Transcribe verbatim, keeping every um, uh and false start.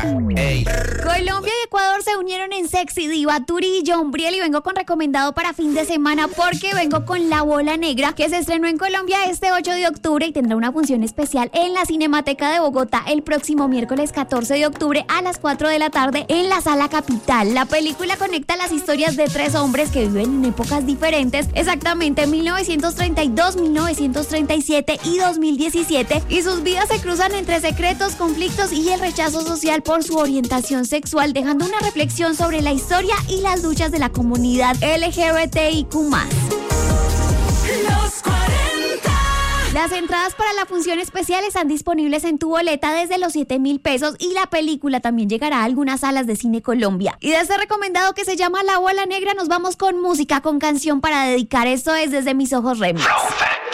Ey. Colombia y Ecuador se unieron en Sexy Diva, Turi y John Briel, y vengo con recomendado para fin de semana porque vengo con La Bola Negra, que se estrenó en Colombia este ocho de octubre y tendrá una función especial en la Cinemateca de Bogotá el próximo miércoles catorce de octubre a las cuatro de la tarde en la Sala Capital. La película conecta las historias de tres hombres que viven en épocas diferentes, exactamente mil novecientos treinta y dos, mil novecientos treinta y siete y dos mil diecisiete, y sus vidas se cruzan entre secretos, conflictos y el rechazo social por su orientación sexual, dejando una reflexión sobre la historia y las luchas de la comunidad L G B T I Q más. Los cuarenta. Las entradas para la función especial están disponibles en tu boleta desde los siete mil pesos y la película también llegará a algunas salas de Cine Colombia. Y de este recomendado que se llama La Bola Negra nos vamos con música, con canción para dedicar. Esto es Desde Mis Ojos Remix.